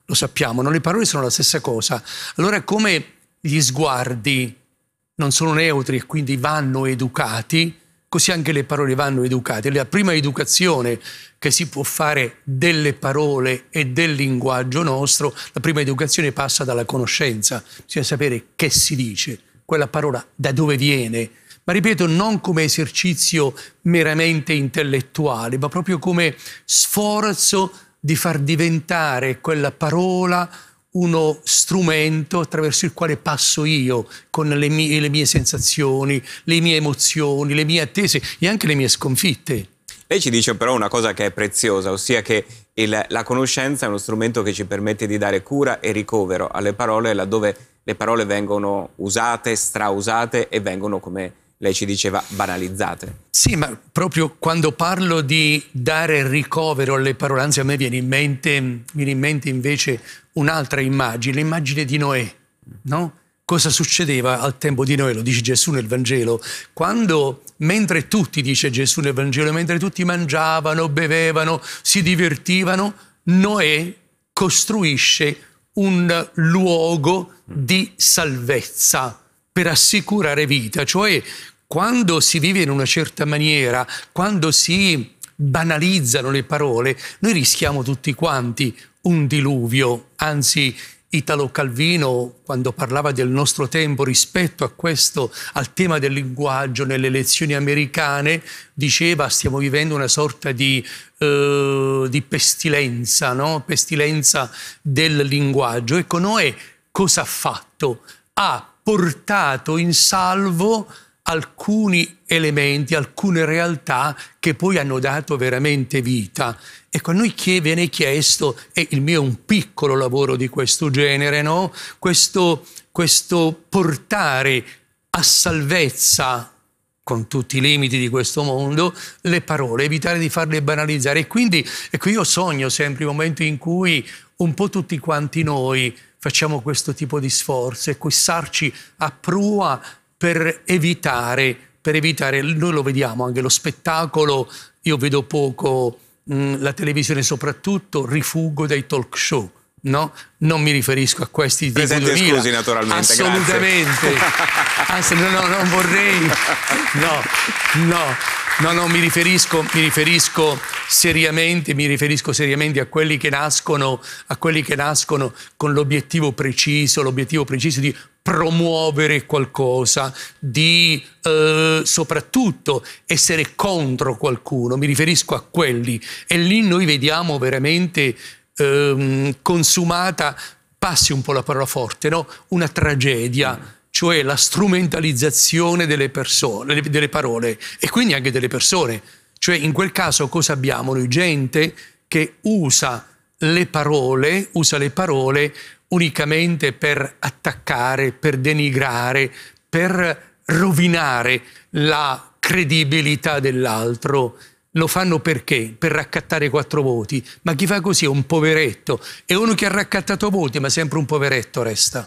lo sappiamo, no? Le parole sono la stessa cosa. Allora, come gli sguardi non sono neutri e quindi vanno educati, così anche le parole vanno educate. La prima educazione che si può fare delle parole e del linguaggio nostro, la prima educazione passa dalla conoscenza. Bisogna sapere che si dice, quella parola da dove viene. Ma ripeto, non come esercizio meramente intellettuale, ma proprio come sforzo di far diventare quella parola uno strumento attraverso il quale passo io con le mie sensazioni, le mie emozioni, le mie attese e anche le mie sconfitte. Lei ci dice però una cosa che è preziosa, ossia che la conoscenza è uno strumento che ci permette di dare cura e ricovero alle parole laddove le parole vengono usate, strausate e vengono, come lei ci diceva, banalizzate. Sì, ma proprio quando parlo di dare ricovero alle parole, anzi a me viene in mente invece un'altra immagine, l'immagine di Noè, no? Cosa succedeva al tempo di Noè, lo dice Gesù nel Vangelo, quando, mentre tutti, dice Gesù nel Vangelo, mentre tutti mangiavano, bevevano, si divertivano, Noè costruisce un luogo di salvezza per assicurare vita, cioè quando si vive in una certa maniera, quando si banalizzano le parole, noi rischiamo tutti quanti un diluvio. Anzi, Italo Calvino, quando parlava del nostro tempo rispetto a questo, al tema del linguaggio nelle elezioni americane, diceva stiamo vivendo una sorta di pestilenza, no? Pestilenza del linguaggio. Ecco, Noè cosa ha fatto? Ha portato in salvo alcuni elementi, alcune realtà che poi hanno dato veramente vita. Ecco, a noi viene chiesto, e il mio è un piccolo lavoro di questo genere, no? Questo portare a salvezza, con tutti i limiti di questo mondo, le parole, evitare di farle banalizzare. E quindi, ecco, io sogno sempre il momento in cui un po' tutti quanti noi facciamo questo tipo di sforzo, ecco, sarci a prua per evitare, noi lo vediamo anche lo spettacolo, io vedo poco la televisione soprattutto, rifuggo dai talk show, no? Non mi riferisco a questi tipo Presente 2000. scusi naturalmente, assolutamente. Anzi, no, non vorrei, no, mi riferisco seriamente a quelli che nascono con l'obiettivo preciso di promuovere qualcosa, di soprattutto essere contro qualcuno, mi riferisco a quelli. E lì noi vediamo veramente consumata, passi un po' la parola forte, no? Una tragedia, cioè la strumentalizzazione delle persone, delle parole e quindi anche delle persone. Cioè in quel caso cosa abbiamo noi? Gente che usa le parole unicamente per attaccare, per denigrare, per rovinare la credibilità dell'altro. Lo fanno perché? Per raccattare 4 voti. Ma chi fa così è un poveretto. E uno che ha raccattato voti, ma sempre un poveretto resta.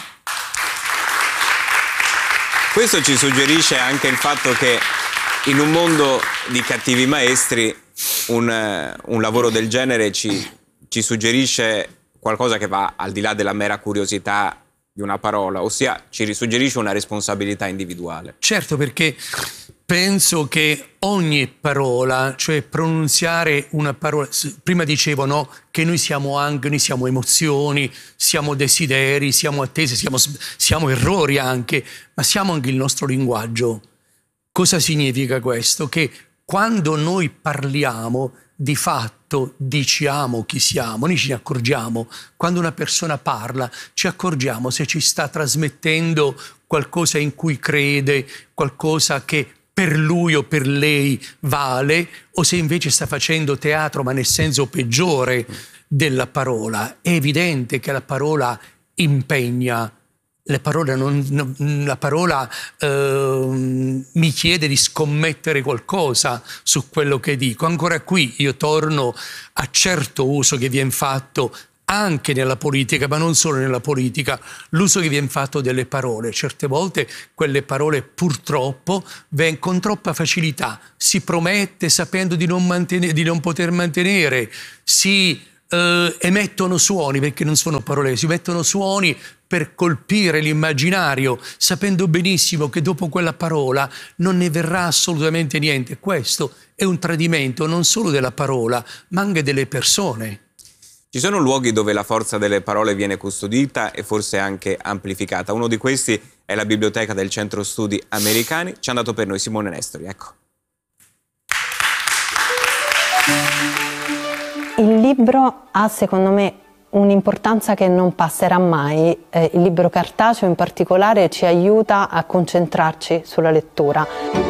Questo ci suggerisce anche il fatto che in un mondo di cattivi maestri un lavoro del genere ci suggerisce qualcosa che va al di là della mera curiosità di una parola, ossia ci risuggerisce una responsabilità individuale. Certo, perché penso che ogni parola, cioè pronunziare una parola, prima dicevo, no, che noi siamo emozioni, siamo desideri, siamo attese, siamo errori anche, ma siamo anche il nostro linguaggio. Cosa significa questo? Che quando noi parliamo, di fatto diciamo chi siamo, noi ce ne accorgiamo. Quando una persona parla, ci accorgiamo se ci sta trasmettendo qualcosa in cui crede, qualcosa che per lui o per lei vale, o se invece sta facendo teatro, ma nel senso peggiore della parola. È evidente che la parola impegna. La parola mi chiede di scommettere qualcosa su quello che dico. Ancora qui io torno a certo uso che viene fatto anche nella politica, ma non solo nella politica, l'uso che viene fatto delle parole. Certe volte quelle parole purtroppo con troppa facilità si promette sapendo di non poter mantenere, si emettono suoni, perché non sono parole, si emettono suoni per colpire l'immaginario, sapendo benissimo che dopo quella parola non ne verrà assolutamente niente. Questo è un tradimento non solo della parola, ma anche delle persone. Ci sono luoghi dove la forza delle parole viene custodita e forse anche amplificata. Uno di questi è la biblioteca del Centro Studi Americani. Ci è andato per noi Simone Nestori, ecco. Il libro ha, secondo me, un'importanza che non passerà mai. Il libro cartaceo in particolare ci aiuta a concentrarci sulla lettura.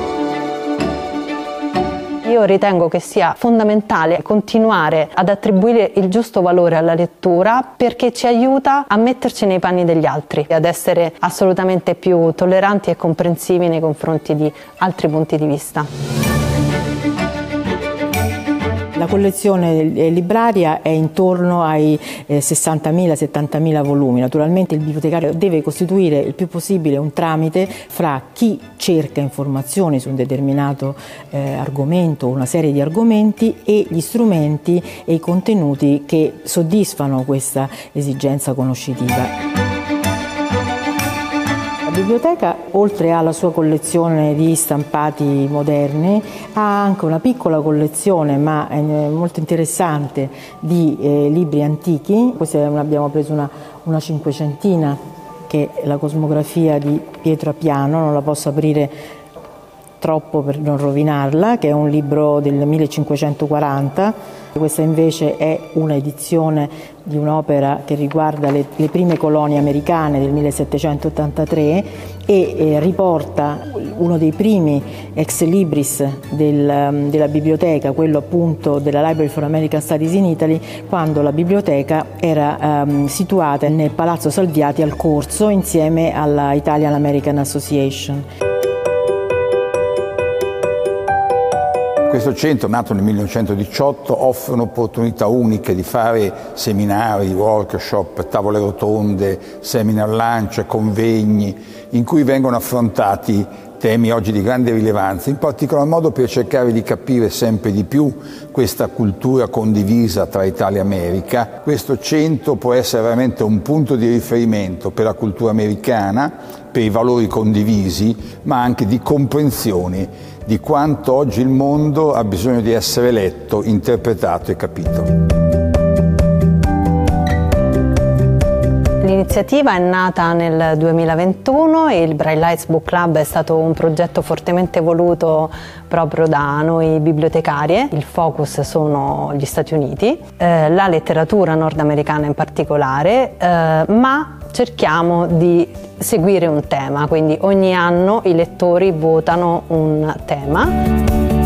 Io ritengo che sia fondamentale continuare ad attribuire il giusto valore alla lettura, perché ci aiuta a metterci nei panni degli altri, ad essere assolutamente più tolleranti e comprensivi nei confronti di altri punti di vista. La collezione libraria è intorno ai 60.000-70.000 volumi. Naturalmente il bibliotecario deve costituire il più possibile un tramite fra chi cerca informazioni su un determinato argomento o una serie di argomenti e gli strumenti e i contenuti che soddisfano questa esigenza conoscitiva. La biblioteca, oltre alla sua collezione di stampati moderni, ha anche una piccola collezione, ma molto interessante, di libri antichi. Questi abbiamo preso una cinquecentina, che è la cosmografia di Pietro Appiano, non la posso aprire troppo per non rovinarla, che è un libro del 1540. Questa invece è una edizione di un'opera che riguarda le prime colonie americane del 1783 e riporta uno dei primi ex libris della biblioteca, quello appunto della Library for American Studies in Italy, quando la biblioteca era situata nel Palazzo Salviati al Corso insieme alla Italian American Association. Questo centro, nato nel 1918, offre un'opportunità unica di fare seminari, workshop, tavole rotonde, seminar lunch, convegni, in cui vengono affrontati temi oggi di grande rilevanza, in particolar modo per cercare di capire sempre di più questa cultura condivisa tra Italia e America. Questo centro può essere veramente un punto di riferimento per la cultura americana, per i valori condivisi, ma anche di comprensione di quanto oggi il mondo ha bisogno di essere letto, interpretato e capito. L'iniziativa è nata nel 2021 e il Braille Lights Book Club è stato un progetto fortemente voluto proprio da noi bibliotecarie. Il focus sono gli Stati Uniti, la letteratura nordamericana in particolare, ma cerchiamo di seguire un tema, quindi ogni anno i lettori votano un tema.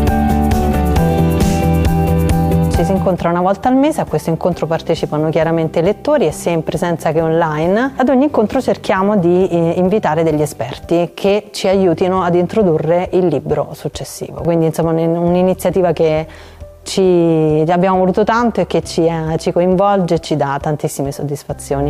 Ci si incontra una volta al mese, a questo incontro partecipano chiaramente i lettori e sia in presenza che online. Ad ogni incontro cerchiamo di invitare degli esperti che ci aiutino ad introdurre il libro successivo. Quindi insomma un'iniziativa che abbiamo voluto tanto e che ci coinvolge e ci dà tantissime soddisfazioni.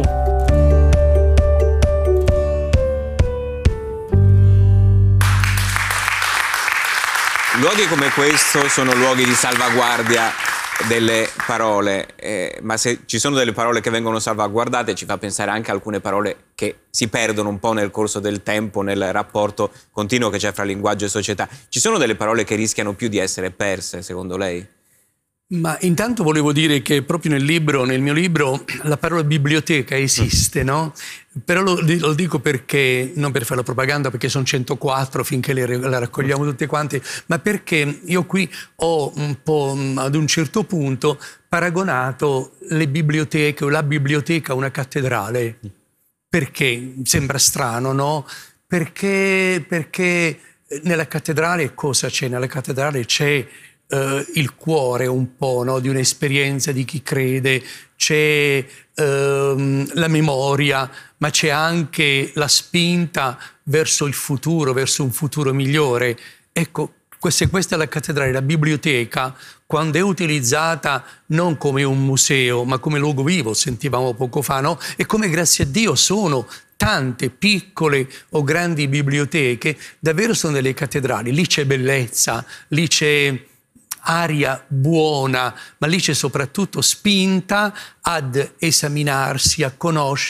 Luoghi come questo sono luoghi di salvaguardia delle parole, ma se ci sono delle parole che vengono salvaguardate ci fa pensare anche a alcune parole che si perdono un po' nel corso del tempo, nel rapporto continuo che c'è fra linguaggio e società. Ci sono delle parole che rischiano più di essere perse, secondo lei? Ma intanto volevo dire che proprio nel mio libro, la parola biblioteca esiste, no? Però lo dico perché, non per fare la propaganda, perché sono 104 finché la raccogliamo tutte quante, ma perché io qui ho un po', ad un certo punto, paragonato le biblioteche o la biblioteca a una cattedrale. Perché? Sembra strano, no? Perché nella cattedrale cosa c'è? Nella cattedrale c'è il cuore un po', no? Di un'esperienza di chi crede, c'è la memoria, ma c'è anche la spinta verso il futuro, verso un futuro migliore. Ecco, se questa è la cattedrale, la biblioteca, quando è utilizzata non come un museo, ma come luogo vivo, sentivamo poco fa, no? E come, grazie a Dio, sono tante piccole o grandi biblioteche, davvero sono delle cattedrali. Lì c'è bellezza, lì c'è aria buona, ma lì c'è soprattutto spinta ad esaminarsi, a conoscere